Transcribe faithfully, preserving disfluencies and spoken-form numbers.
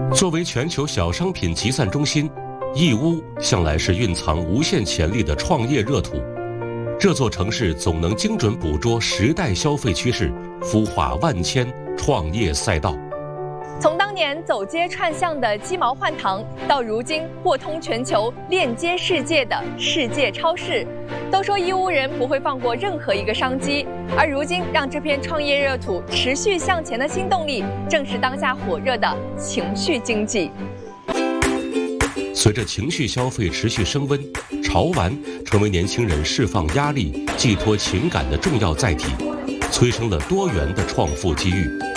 作为全球小商品集散中心，义乌向来是蕴藏无限潜力的创业热土。这座城市总能精准捕捉时代消费趋势，孵化万千创业赛道。 从当年走街串巷的鸡毛换糖，到如今货通全球、链接世界的世界超市，都说义乌人不会放过任何一个商机。而如今让这片创业热土持续向前的新动力，正是当下火热的情绪经济。 随着情绪消费持续升温，潮玩成为年轻人释放压力、寄托情感的重要载体，催生了多元的创富机遇。